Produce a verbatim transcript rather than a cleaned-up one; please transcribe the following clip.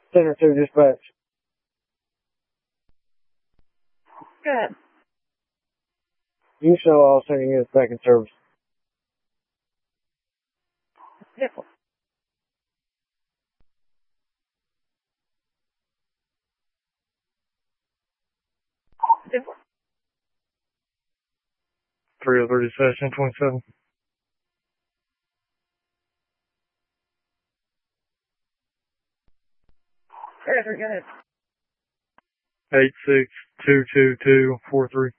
Center two dispatch. Good. You show all center units back in service. Vehicle. Vehicle. three oh three dispatch, ten twenty-seven. Go ahead. eight six two two two four three.